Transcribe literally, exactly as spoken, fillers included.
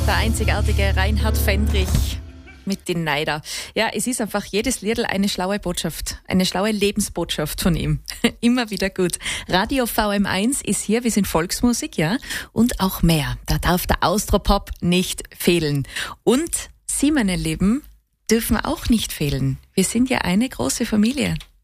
Der einzigartige Reinhard Fendrich mit den Neider. Ja, es ist einfach jedes Liedl eine schlaue Botschaft, eine schlaue Lebensbotschaft von ihm. Immer wieder gut. Radio V M eins ist hier, wir sind Volksmusik, ja, und auch mehr. Da darf der Austropop nicht fehlen. Und Sie, meine Lieben, dürfen auch nicht fehlen. Wir sind ja eine große Familie.